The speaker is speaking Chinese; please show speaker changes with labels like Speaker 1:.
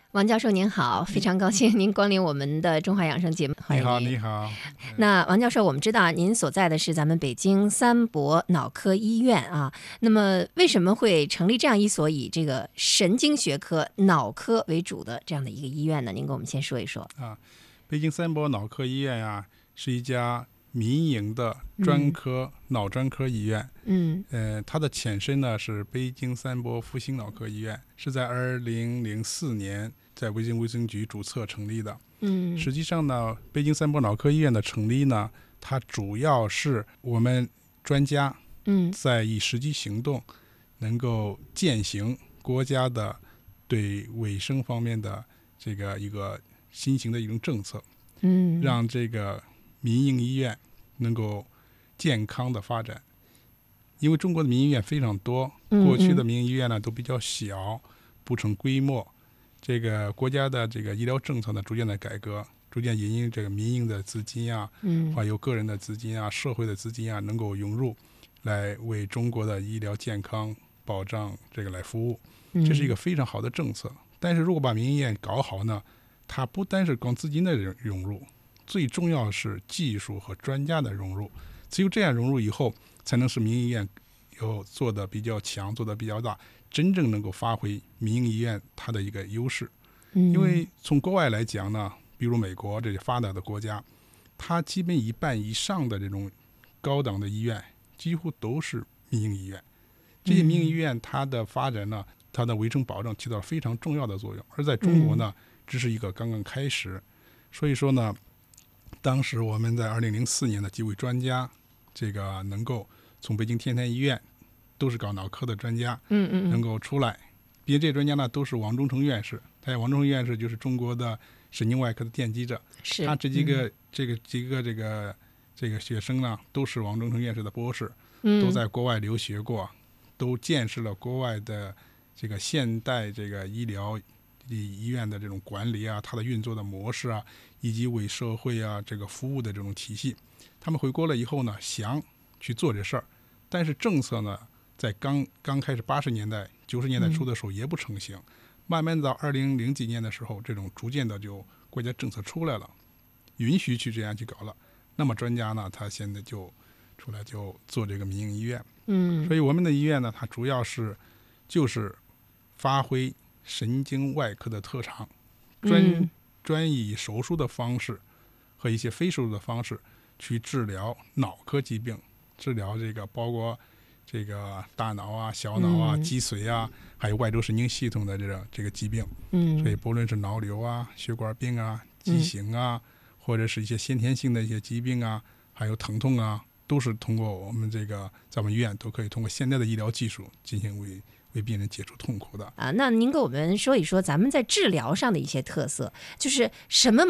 Speaker 1: 王教授您好，非常高兴您光临我们的中华养生节目。欢迎您。
Speaker 2: 你好。
Speaker 1: 那王教授，我们知道您所在的是咱们北京三博脑科医院啊。那么为什么会成立这样一所以这个神经学科、脑科为主的这样的一个医院呢？您给我们先说一说。
Speaker 2: 北京三博脑科医院呀，是一家民营的专科、脑专科医院。它的前身呢是北京三博复兴脑科医院，是在2004年在北京卫生局注册成立的。实际上呢，北京三博脑科医院的成立呢，它主要是我们专家在以实际行动能够践行国家的对卫生方面的这个一个新型的一种政策，让这个民营医院能够健康的发展。因为中国的民营医院非常多，过去的民营医院呢都比较小，不成规模。这个国家的这个医疗政策呢逐渐的改革，逐渐引进这个民营的资金啊，还有个人的资金啊、社会的资金啊，能够涌入，来为中国的医疗健康保障这个来服务。这是一个非常好的政策。但是如果把民营医院搞好呢，它不单是光资金的融入，最重要是技术和专家的融入。只有这样融入以后，才能使民营医院有做得比较强，做得比较大，真正能够发挥民营医院它的一个优势。因为从国外来讲呢，比如美国这些发达的国家，它基本1半以上的这种高档的医院几乎都是民营医院。这些民营医院它的发展呢，它的卫生保障起到非常重要的作用。而在中国呢，只是一个刚刚开始。所以说呢，当时我们在2004年的几位专家，这个能够从北京天坛医院，都是搞脑科的专家，能够出来。毕竟这些专家呢都是王中成院士，王中成院士就是中国的神经外科的奠基者。他这几个学生呢，都是王中成院士的博士，都在国外留学过，都见识了国外的这个现代这个医疗医院的这种管理啊，它的运作的模式啊，以及为社会啊这个服务的这种体系。他们回国了以后呢，想去做这事儿，但是政策呢，在刚开始80年代、90年代初的时候也不成型，慢慢到2000几年的时候，这种逐渐的就国家政策出来了，允许去这样去搞了。那么专家呢，他现在就出来就做这个民营医院。所以我们的医院呢，它主要就是发挥神经外科的特长，专以手术的方式和一些非手术的方式去治疗脑科疾病，治疗这个包括这个大脑啊、小脑啊、脊髓啊，还有外周神经系统的这个疾病。所以不论是脑瘤啊、血管病啊、畸形啊，或者是一些先天性的一些疾病啊，还有疼痛啊，都是通过我们这个在我们医院都可以通过现代的医疗技术进行为病人解除痛苦的。
Speaker 1: 那您给我们说一说咱们在治疗上的一些特色，就是什么